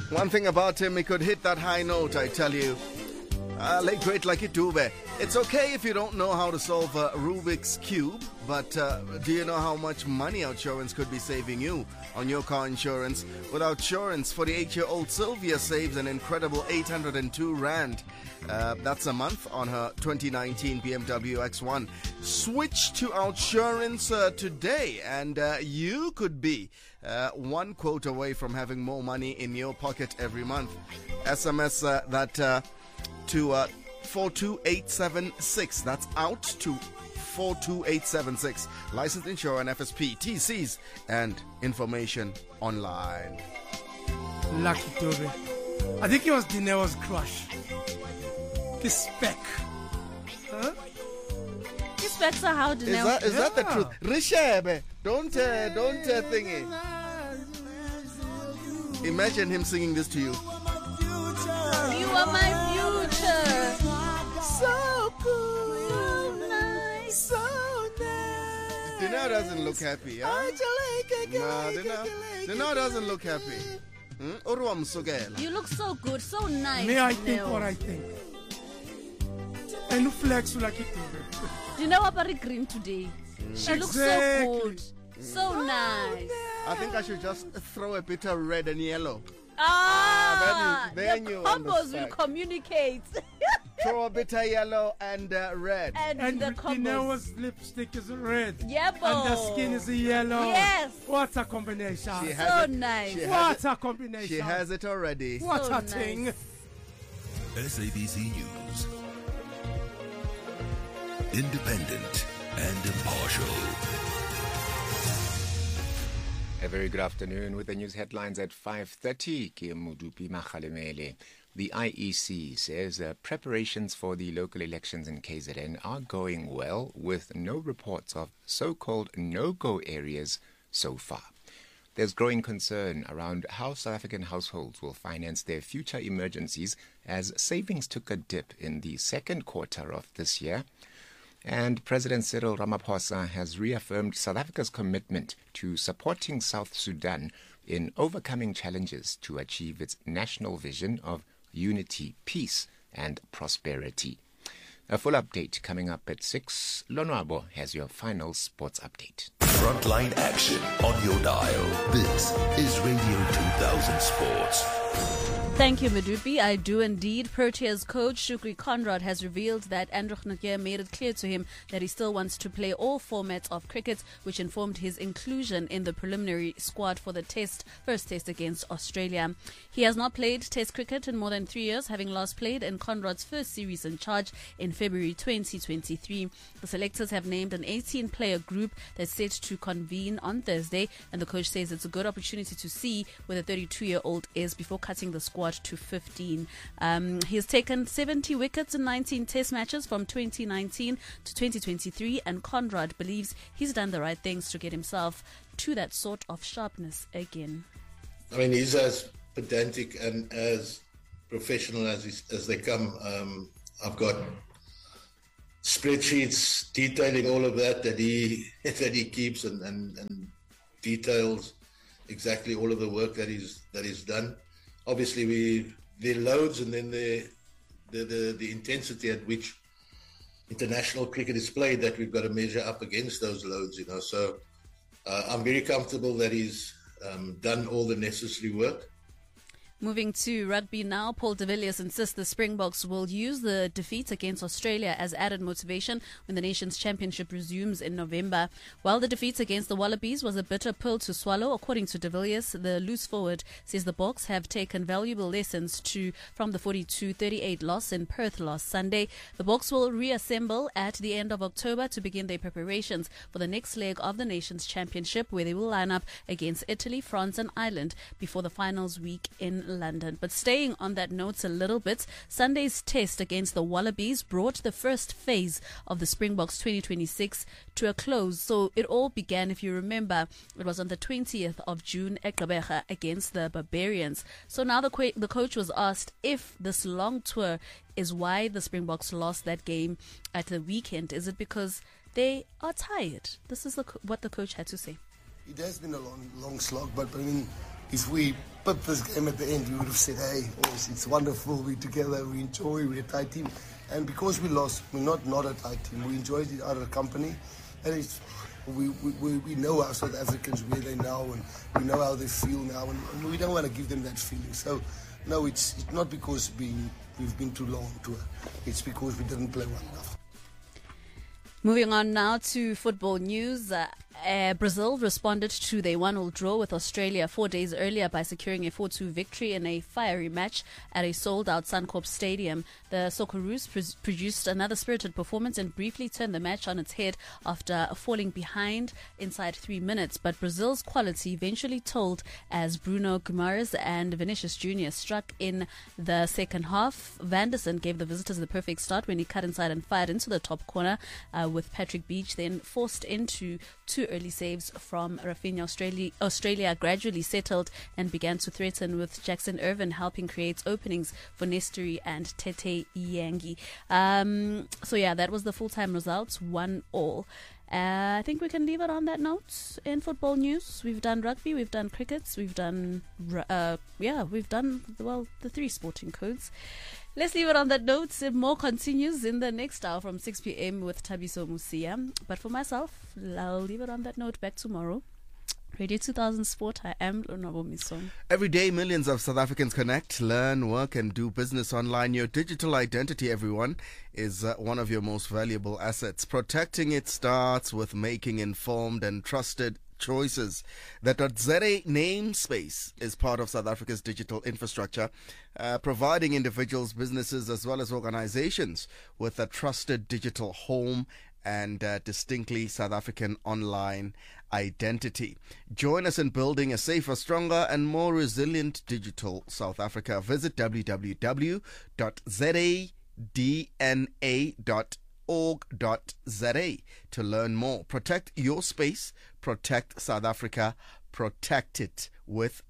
One thing about him, he could hit that high note, I tell you. Late great Lucky Dube. It's okay if you don't know how to solve a Rubik's Cube, but do you know how much money Outsurance could be saving you on your car insurance? With Outsurance, 48-year-old Sylvia saves an incredible 802 Rand. That's a month on her 2019 BMW X1. Switch to Outsurance today, and you could be one quote away from having more money in your pocket every month. SMS that to 42876. That's out to 42876. Licensed insurer and FSP, TCs, and information online. Lucky Dube. I think it was Dineo's crush. The spec. Huh? His specs are how Dineo. Is that the truth? Rishebe, don't thingy. Imagine him singing this to you. You are my future. So cool. So nice. So nice. Dineo doesn't look happy, huh? No, Dineo doesn't look happy. You look so good, so nice. May I think what I think? And you flex like it. You know what about green today? She looks so good. So nice. I think I should just throw a bit of red and yellow. Then the combos will communicate. Throw a bit of yellow and red. And the combos. Dineo's lipstick is red. Yeah, and the skin is yellow. Yes. What a combination. So nice. What a combination. She has it already. What so a thing. Nice. SABC News. Independent and impartial. A very good afternoon with the news headlines at 5:30. The IEC says preparations for the local elections in KZN are going well, with no reports of so-called no-go areas so far. There's growing concern around how South African households will finance their future emergencies as savings took a dip in the second quarter of this year. And President Cyril Ramaphosa has reaffirmed South Africa's commitment to supporting South Sudan in overcoming challenges to achieve its national vision of unity, peace, and prosperity. A full update coming up at 6. Lonwabo has your final sports update. Frontline action on your dial. This is Radio 2000 Sports. Thank you, Medupi. I do indeed. Proteas coach Shukri Conrad has revealed that Andrew Nagier made it clear to him that he still wants to play all formats of cricket, which informed his inclusion in the preliminary squad for the first test against Australia. He has not played test cricket in more than 3 years, having last played in Conrad's first series in charge in February 2023. The selectors have named an 18-player group that's set to convene on Thursday, and the coach says it's a good opportunity to see where the 32-year-old is before cutting the squad to 15. He has taken 70 wickets in 19 test matches from 2019 to 2023, and Conrad believes he's done the right things to get himself to that sort of sharpness again. I mean, he's as pedantic and as professional as they come. I've got spreadsheets detailing all of that he keeps and details exactly all of the work that he's done. Obviously, there are loads, and then the intensity at which international cricket is played that we've got to measure up against those loads. So I'm very comfortable that he's done all the necessary work. Moving to rugby now, Paul de Villiers insists the Springboks will use the defeat against Australia as added motivation when the nation's championship resumes in November. While the defeat against the Wallabies was a bitter pill to swallow, according to de Villiers, the loose forward says the Boks have taken valuable lessons from the 42-38 loss in Perth last Sunday. The Boks will reassemble at the end of October to begin their preparations for the next leg of the nation's championship, where they will line up against Italy, France and Ireland before the finals week in London. But staying on that note a little bit, Sunday's test against the Wallabies brought the first phase of the Springboks 2026 to a close. So it all began, if you remember, it was on the 20th of June at Gqeberha against the Barbarians. So now the coach was asked if this long tour is why the Springboks lost that game at the weekend. Is it because they are tired? This is what the coach had to say. It has been a long slog, but I mean, if we pipped this game at the end, we would have said, hey, it's wonderful, we're together, we enjoy, we're a tight team. And because we lost, we're not a tight team. We enjoyed it out of the company. And we know our South Africans where they now, and we know how they feel now, and we don't want to give them that feeling. So, no, it's not because we've been too long on tour. It's because we didn't play well enough. Moving on now to football news. Brazil responded to their 1-1 draw with Australia 4 days earlier by securing a 4-2 victory in a fiery match at a sold-out Suncorp Stadium. The Socceroos produced another spirited performance and briefly turned the match on its head after falling behind inside 3 minutes. But Brazil's quality eventually told as Bruno Guimarães and Vinicius Jr. struck in the second half. Vanderson gave the visitors the perfect start when he cut inside and fired into the top corner, with Patrick Beach then forced into 2 early saves from Rafinha. Australia gradually settled and began to threaten, with Jackson Irvine helping create openings for Nestori and Tete Yangi. So yeah, that was the full-time results, 1-1. I think we can leave it on that note. In football news, we've done rugby, we've done cricket, we've done the 3 sporting codes. Let's leave it on that note. More continues in the next hour from 6 p.m. with Thabiso Musia. But for myself, I'll leave it on that note. Back tomorrow. Radio 2000 Sport. I am Lonabo Misong. Every day, millions of South Africans connect, learn, work, and do business online. Your digital identity, everyone, is one of your most valuable assets. Protecting it starts with making informed and trusted choices. The .za namespace is part of South Africa's digital infrastructure, providing individuals, businesses, as well as organizations with a trusted digital home and distinctly South African online identity. Join us in building a safer, stronger, and more resilient digital South Africa. Visit www.zadna.org.za to learn more. Protect your space, protect South Africa, protect it with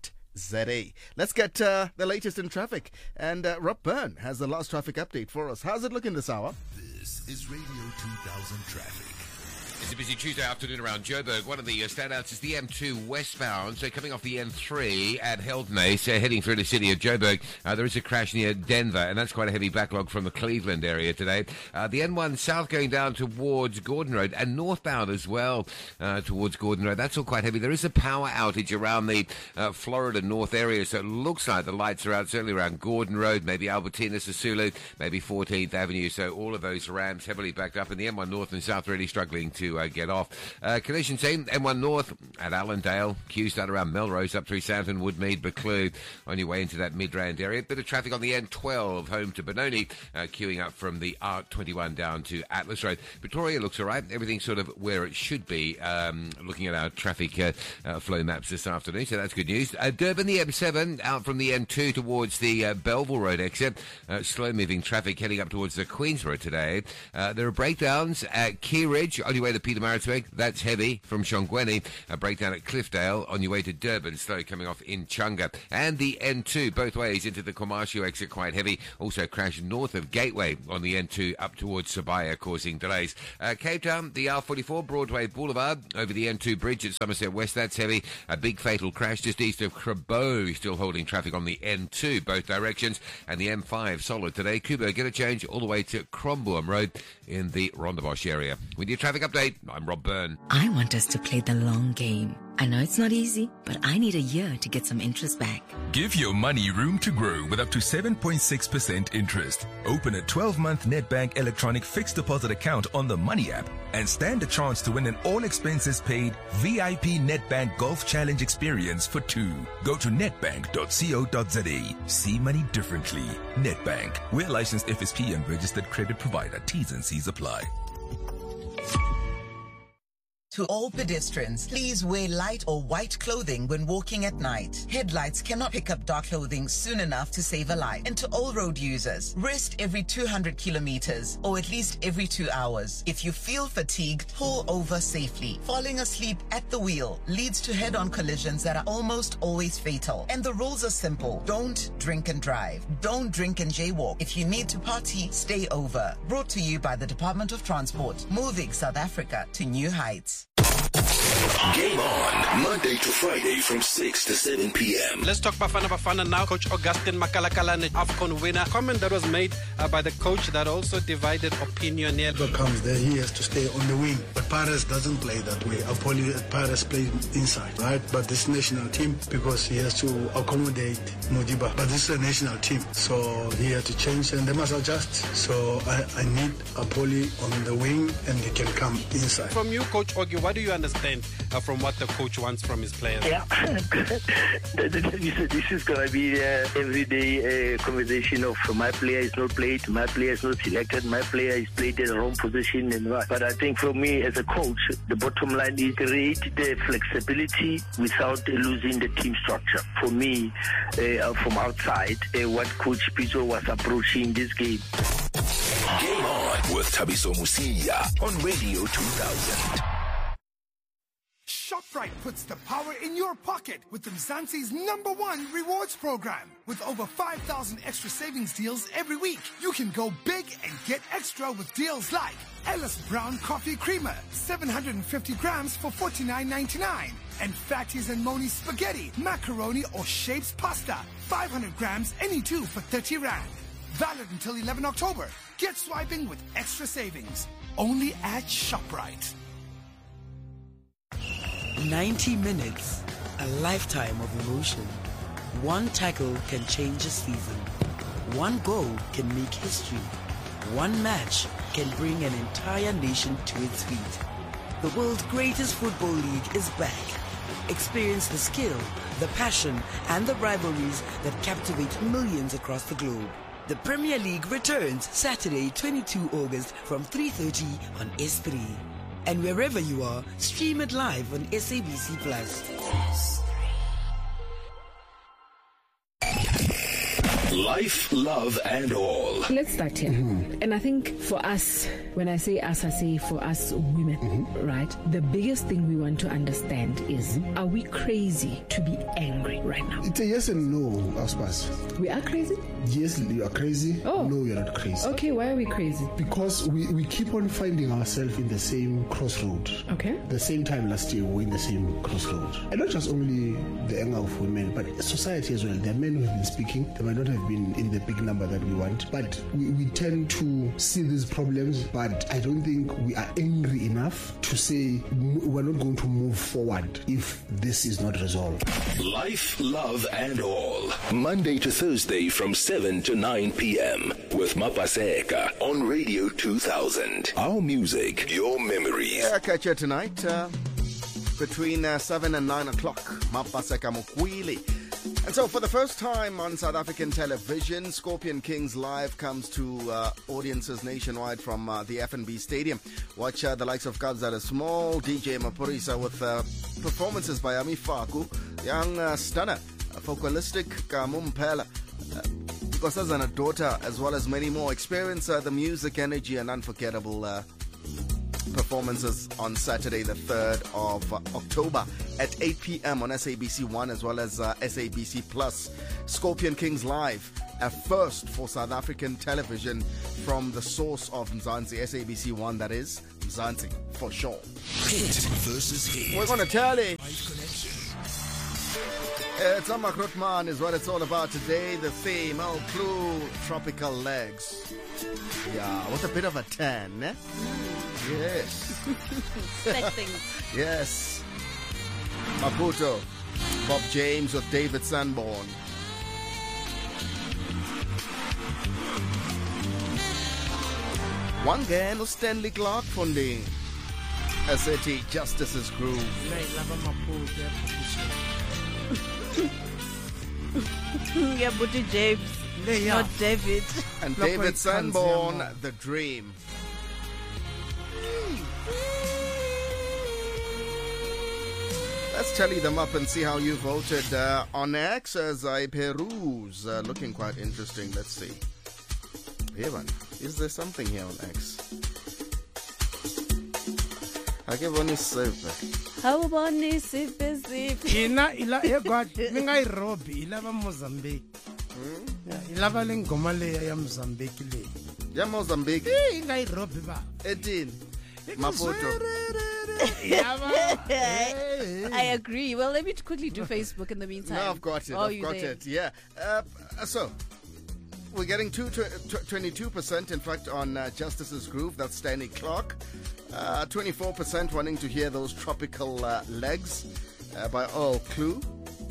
.za. Let's get the latest in traffic, and Rob Byrne has the last traffic update for us. How's it looking this hour? This is Radio 2000 Traffic. It's a busy Tuesday afternoon around Joburg. One of the standouts is the M2 westbound. So coming off the M3 at Heldnay, heading through the city of Joburg, there is a crash near Denver, and that's quite a heavy backlog from the Cleveland area today. The N1 south going down towards Gordon Road, and northbound as well towards Gordon Road. That's all quite heavy. There is a power outage around the Florida North area, so it looks like the lights are out, certainly around Gordon Road, maybe Albertina, Sisulu, maybe 14th Avenue. So all of those ramps heavily backed up, and the M1 north and south really struggling to get off. Collision scene, M1 North at Allendale. Queues start around Melrose up through Southampton, Woodmead, Buccleuch on your way into that Midrand area. Bit of traffic on the N12 home to Benoni, queuing up from the R21 down to Atlas Road. Pretoria looks all right. Everything's sort of where it should be, looking at our traffic flow maps this afternoon, so that's good news. Durban, the M7 out from the M2 towards the Belleville Road exit. Slow-moving traffic heading up towards the Queensborough today. There are breakdowns at Key Ridge on your way to Pietermaritzburg. That's heavy from Shongweni. A breakdown at Cliffdale on your way to Durban. Slow coming off in Chunga. And the N2 both ways into the Commercial exit quite heavy. Also crash north of Gateway on the N2 up towards Sabaya, causing delays. Cape Town, the R44 Broadway Boulevard over the N2 bridge at Somerset West. That's heavy. A big fatal crash just east of Krabo, still holding traffic on the N2 both directions. And the M5 solid today. Kubo get a change all the way to Cromboom Road in the Rondebosch area. With your traffic update, I'm Rob Byrne. I want us to play the long game. I know it's not easy, but I need a year to get some interest back. Give your money room to grow with up to 7.6% interest. Open a 12-month Nedbank electronic fixed deposit account on the Money app and stand a chance to win an all-expenses-paid VIP Nedbank Golf Challenge experience for 2. Go to nedbank.co.za. See money differently. Nedbank. We're licensed FSP and registered credit provider. T's and C's apply. To all pedestrians, please wear light or white clothing when walking at night. Headlights cannot pick up dark clothing soon enough to save a life. And to all road users, rest every 200 kilometers or at least every 2 hours. If you feel fatigued, pull over safely. Falling asleep at the wheel leads to head-on collisions that are almost always fatal. And the rules are simple. Don't drink and drive. Don't drink and jaywalk. If you need to party, stay over. Brought to you by the Department of Transport, moving South Africa to new heights. Game on, Monday to Friday from 6 to 7 p.m. Let's talk Bafana now. Coach Augustine Makalakala, an AFCON winner. Comment that was made by the coach that also divided opinion here. Whoever comes there, he has to stay on the wing. But Paris doesn't play that way. Paris plays inside, right? But this national team, because he has to accommodate Modiba. But this is a national team, so he had to change and they must adjust. So I need Apoli on the wing and he can come inside. From you, Coach Ogi, what do you understand from what the coach wants from his players? Yeah, this is going to be everyday conversation of my player is not played, my player is not selected, my player is played in the wrong position and what. But I think for me as a coach, the bottom line is create the flexibility without losing the team structure. For me, from outside, what Coach Pizzo was approaching this game. Game on with Thabiso Musia on Radio 2000. ShopRite puts the power in your pocket with Mzansi's #1 rewards program. With over 5,000 extra savings deals every week, you can go big and get extra with deals like Ellis Brown Coffee Creamer, 750 grams for $49.99. And Fatties and Moni Spaghetti, Macaroni or Shapes Pasta, 500 grams, any two for 30 Rand. Valid until 11 October. Get swiping with extra savings. Only at ShopRite. 90 minutes, a lifetime of emotion. One tackle can change a season. One goal can make history. One match can bring an entire nation to its feet. The world's greatest football league is back. Experience the skill, the passion, and the rivalries that captivate millions across the globe. The Premier League returns Saturday, 22 August from 3:30 on S3. And wherever you are, stream it live on SABC Plus. Life, love, and all. Let's start here. And I think for us, when I say us, I say for us women, right? The biggest thing we want to understand is, are we crazy to be angry right now? It's a yes and no, Aspas. We are crazy? Yes, you are crazy. Oh. No, you're not crazy. Okay, why are we crazy? Because we keep on finding ourselves in the same crossroad. Okay. The same time last year, we were in the same crossroad. And not just only the anger of women, but society as well. There are men who have been speaking. They might not have been in the big number that we want, but we tend to see these problems, but I don't think we are angry enough to say we're not going to move forward if this is not resolved. Life, love, and all. Monday to Thursday from 7 to 9 p.m. with Mapaseka on Radio 2000. Our music, your memories. Yeah, catch you tonight between 7 and 9 o'clock. Mapaseka Mokwili. And so for the first time on South African television, Scorpion Kings Live comes to audiences nationwide from the FNB Stadium. Watch the likes of Kabza the Small, DJ Mapurisa with performances by Ami Faku, Young Stunner, Focalistic, Kamumpela, Nkosazana Daughter, as well as many more. Experience the music, energy, and unforgettable performances on Saturday the 3rd of October at 8 p.m. on SABC1 as well as SABC Plus. Scorpion Kings Live, a first for South African television from the source of Mzansi, SABC1, that is, Mzansi for sure. Hit versus hit. We're going to tell you. It's Amakrotman is what it's all about today. The theme, oh, Clue, Tropical Legs. Yeah, with a bit of a tan, eh? Yes. Sexing. Yes. Maputo. Bob James with David Sanborn. One game of Stanley Clark funding. SAT Justice's Groove. Yeah, Booty James, not David. And David Sanborn, The Dream. Let's tally them up and see how you voted on X as I peruse. Looking quite interesting. Let's see. Evan, is there something here on X? I give one is How about this? Ina ila egwad mingai robi ilava Mozambique. Ilava lengoma le ya Mozambique le. Ya Mozambique. Ingai robi ba. Etin. Maputo. I agree. Well, let me quickly do Facebook in the meantime. No, I've got it. I've got it. Yeah. So we're getting 22%, in fact, on Justice's Groove. That's Stanley Clark. 24% wanting to hear those tropical legs by Earl Clue.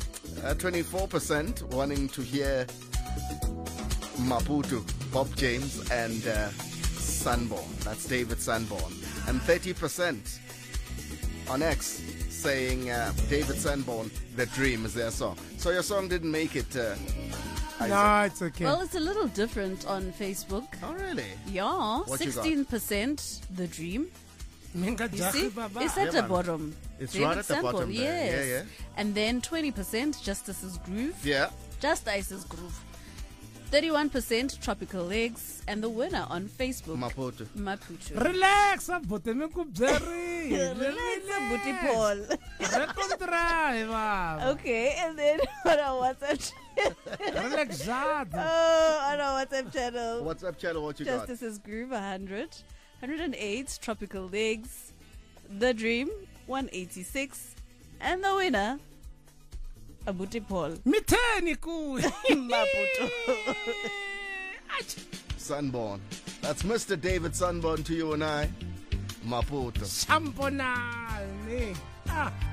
24% wanting to hear Maputo, Bob James, and Sunborn. That's David Sunborn. And 30% on X saying David Sunborn, The Dream is their song. So your song didn't make it, Isaac. No, it's okay. Well, it's a little different on Facebook. Oh, really? Yeah. What you got? 16% The Dream. You see? It's at the bottom. It's David right at the Sunborn, bottom there. yes. Yeah. And then 20% Justice's Groove. Yeah. Justice's Groove. 31% Tropical Legs. And the winner on Facebook, Maputo. Relax, Abuti Mekubzeri. Relax, Abuti Paul. Okay, and then on our WhatsApp Relaxado. on our WhatsApp channel. WhatsApp channel, what you got? Justice's Groove, 100. 108 Tropical Legs. The Dream, 186. And the winner, Abuti Paul. Miteni ku. Maputo. Sunborn. That's Mr. David Sunborn to you and I. Maputo. Sambonani.